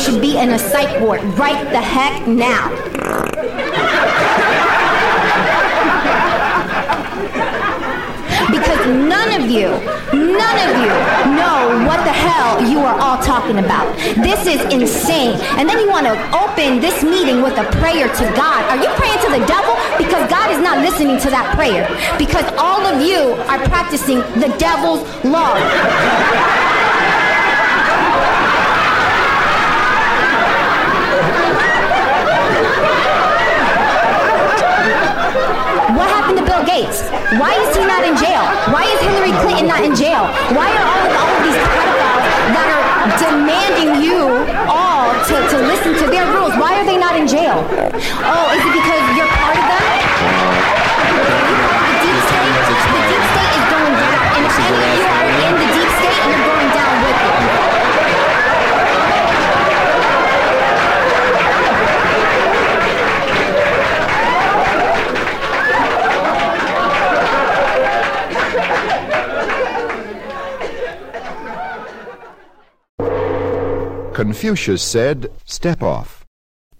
should be in a psych ward right the heck now. Because none of you know what the hell you are all talking about. This is insane. And then you want to open this meeting with a prayer to God. Are you praying to the devil? Because God is not listening to that prayer. Because all of you are practicing the devil's law. What happened to Bill Gates? Why is he not in jail? Why is Hillary Clinton not in jail? Why are all of these pedophiles that are demanding you all to listen to their rules? Why are they not in jail? Oh, is it because you're part of them? The deep state is going down. And if any of you are in the deep state, you're going down with it. Confucius said, "Step off."